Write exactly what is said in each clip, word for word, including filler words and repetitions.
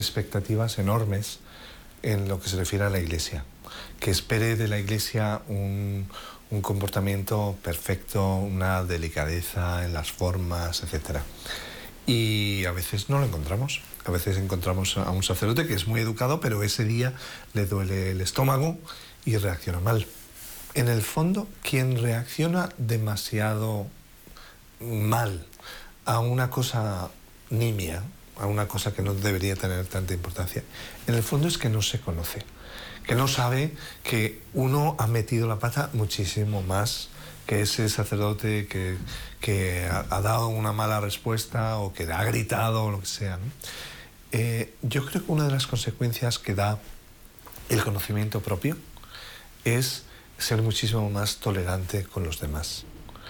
expectativas enormes en lo que se refiere a la Iglesia, que espere de la Iglesia un, un comportamiento perfecto, una delicadeza en las formas, etcétera. Y a veces no lo encontramos. A veces encontramos a un sacerdote que es muy educado, pero ese día le duele el estómago y reacciona mal. En el fondo, quien reacciona demasiado mal a una cosa nimia, a una cosa que no debería tener tanta importancia, en el fondo es que no se conoce, que no sabe que uno ha metido la pata muchísimo más que ese sacerdote que, que ha, ha dado una mala respuesta o que ha gritado o lo que sea, ¿no? Eh, yo creo que una de las consecuencias que da el conocimiento propio es ser muchísimo más tolerante con los demás.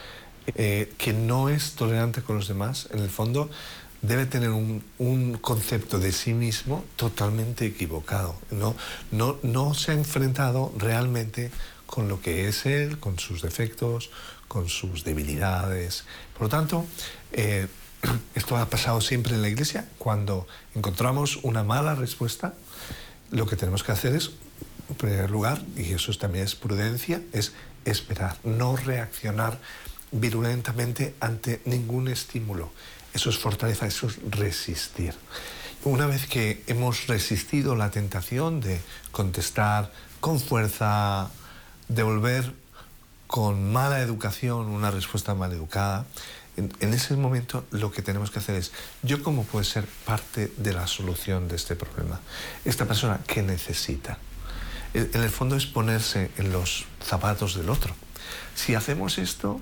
Eh, quien no es tolerante con los demás, en el fondo, debe tener un, un concepto de sí mismo totalmente equivocado. No, no, no se ha enfrentado realmente con lo que es él, con sus defectos, con sus debilidades. Por lo tanto, eh, esto ha pasado siempre en la Iglesia. Cuando encontramos una mala respuesta, lo que tenemos que hacer es, en primer lugar, y eso también es prudencia, es esperar, no reaccionar virulentamente ante ningún estímulo. Eso es fortaleza, eso es resistir. Una vez que hemos resistido la tentación de contestar con fuerza, devolver con mala educación una respuesta mal educada, en, en ese momento lo que tenemos que hacer es, ¿yo cómo puedo ser parte de la solución de este problema? Esta persona, ¿qué necesita? En el fondo es ponerse en los zapatos del otro. Si hacemos esto,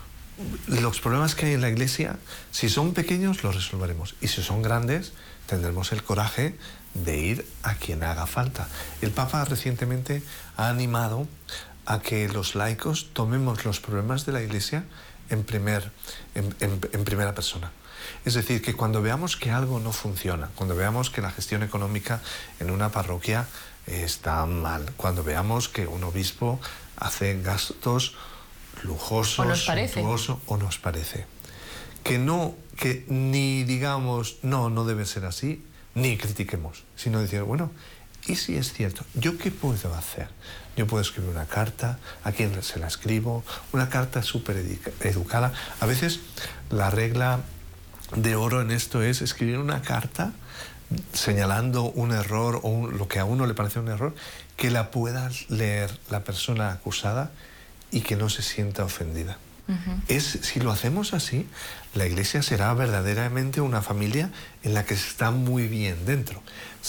los problemas que hay en la Iglesia, si son pequeños, los resolveremos. Y si son grandes, tendremos el coraje de ir a quien haga falta. El Papa recientemente ha animado a que los laicos tomemos los problemas de la Iglesia en, primer, en, en, en primera persona. Es decir, que cuando veamos que algo no funciona, cuando veamos que la gestión económica en una parroquia está mal, cuando veamos que un obispo hace gastos lujosos, o nos parece, suntuoso, o nos parece. Que no, que ni digamos, no, no debe ser así, ni critiquemos, sino decir, bueno, ¿y si es cierto? ¿Yo qué puedo hacer? Yo puedo escribir una carta, ¿a quién se la escribo? Una carta súper educada. A veces la regla de oro en esto es escribir una carta señalando un error o un, lo que a uno le parece un error, que la pueda leer la persona acusada y que no se sienta ofendida. Uh-huh. Es, si lo hacemos así, la Iglesia será verdaderamente una familia en la que se está muy bien dentro.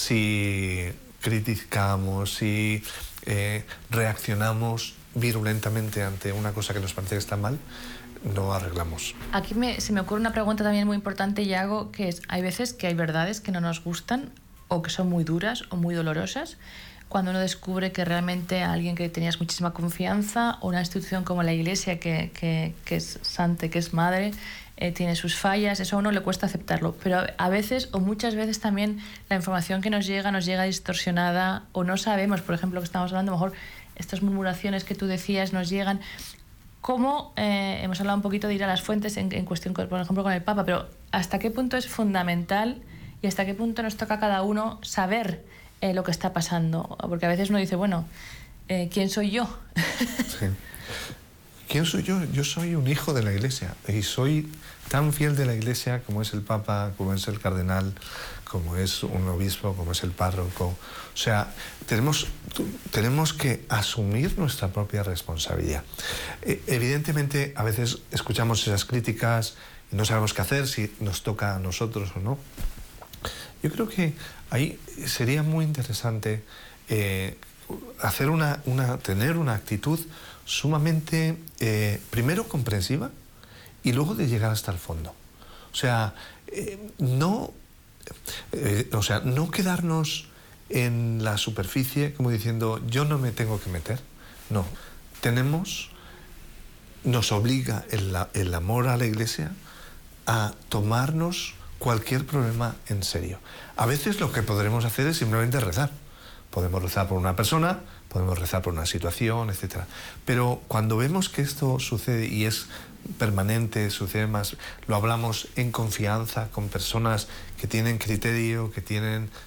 Si criticamos, si eh, reaccionamos virulentamente ante una cosa que nos parece que está mal, no arreglamos. Aquí me, se me ocurre una pregunta también muy importante, Yago, que es, hay veces que hay verdades que no nos gustan o que son muy duras o muy dolorosas, cuando uno descubre que realmente alguien que tenías muchísima confianza, o una institución como la Iglesia, que, que, que es santa, que es madre, eh, tiene sus fallas, eso a uno le cuesta aceptarlo. Pero a veces, o muchas veces también, la información que nos llega, nos llega distorsionada, o no sabemos, por ejemplo, que estamos hablando, a lo mejor estas murmuraciones que tú decías nos llegan. ¿Cómo, eh, hemos hablado un poquito de ir a las fuentes en, en cuestión, por ejemplo, con el Papa, pero ¿hasta qué punto es fundamental y hasta qué punto nos toca a cada uno saber eh, lo que está pasando? Porque a veces uno dice, bueno, eh, ¿quién soy yo? Sí. ¿Quién soy yo? Yo soy un hijo de la Iglesia y soy tan fiel de la Iglesia como es el Papa, como es el cardenal, como es un obispo, como es el párroco. O sea, tenemos, tenemos que asumir nuestra propia responsabilidad. Eh, evidentemente, a veces escuchamos esas críticas y no sabemos qué hacer, si nos toca a nosotros o no. Yo creo que ahí sería muy interesante eh, hacer una, una, tener una actitud sumamente, eh, primero comprensiva y luego de llegar hasta el fondo. O sea, eh, no, eh, o sea, no quedarnos en la superficie como diciendo yo no me tengo que meter. No, tenemos, nos obliga el, el amor a la Iglesia a tomarnos cualquier problema en serio. A veces lo que podremos hacer es simplemente rezar. Podemos rezar por una persona, podemos rezar por una situación, etcétera. Pero cuando vemos que esto sucede y es permanente, sucede más, lo hablamos en confianza con personas que tienen criterio, que tienen